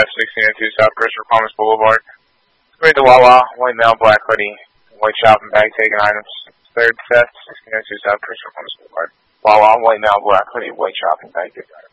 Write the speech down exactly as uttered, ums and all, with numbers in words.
theft, sixteen oh two South Christopher Columbus Boulevard. Read the Wawa, white male, black hoodie, white shopping bag taking items. Third theft, sixteen oh two South Christopher Columbus Boulevard. Wawa, white male, black hoodie, white shopping bag taking items.